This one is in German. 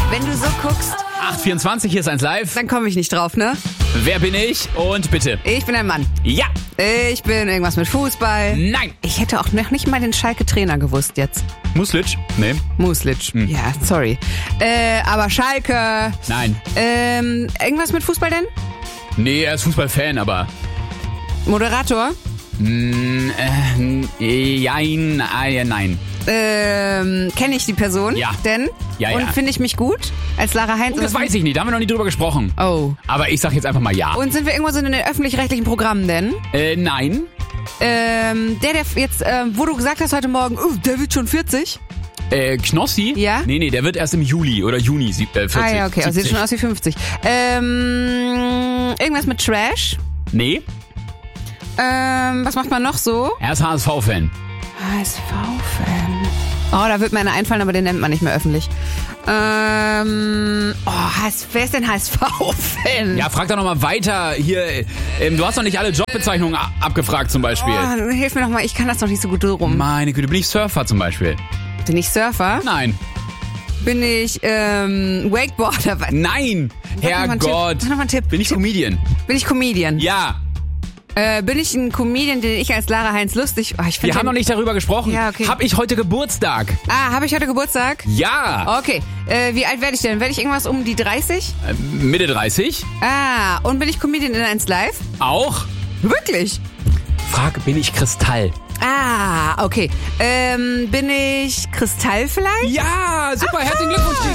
Wenn du so guckst, 8.24, hier ist 1 Live. dann komme ich nicht drauf, ne? Wer bin ich? Und bitte. Ich bin ein Mann. Ja. Ich bin irgendwas mit Fußball. Nein. Ich hätte auch noch nicht mal den Schalke-Trainer gewusst jetzt. Muslic? Nee. Muslic. Ja, sorry. Aber Schalke. Nein. Irgendwas mit Fußball denn? Nee, er ist Fußballfan, aber... Moderator? Nein. Kenne ich die Person? Ja. Denn? Ja, Und ja. finde ich mich gut? Als Lara Heinz? Das weiß ich nicht, da haben wir noch nie drüber gesprochen. Oh. Aber ich sag jetzt einfach mal ja. Und sind wir irgendwo so in den öffentlich-rechtlichen Programmen denn? Nein. Der jetzt, wo du gesagt hast heute Morgen, der wird schon 40? Knossi? Ja? Nee, der wird erst im Juli oder Juni 40. Ah ja, okay, also sieht 70. schon aus wie 50. Irgendwas mit Trash? Nee, Was macht man noch so? er ist HSV-Fan. HSV-Fan. Oh, da wird mir einer einfallen, aber den nennt man nicht mehr öffentlich. Wer ist denn HSV-Fan? Ja, frag doch nochmal weiter. Hier, du hast doch nicht alle Jobbezeichnungen abgefragt zum Beispiel. Oh, hilf mir nochmal, ich kann das noch nicht so gut rum. Meine Güte, bin ich Surfer zum Beispiel? Bin ich Surfer? Nein. Bin ich Wakeboarder? Nein. Herrgott. Sag noch mal einen Tipp. Bin ich Comedian? Bin ich Comedian? Ja. Bin ich ein Comedian, den ich als Lara Heinz lustig... Oh, Wir haben noch nicht darüber gesprochen. Ja, okay. Hab ich heute Geburtstag? habe ich heute Geburtstag? Ja. Okay. Wie alt werde ich denn? Werde ich irgendwas um die 30? Mitte 30? Und bin ich Comedian in 1 Live? Auch? Wirklich? Frag, bin ich Kristall? Okay. Bin ich Kristall vielleicht? Ja, super, herzlichen Glückwunsch.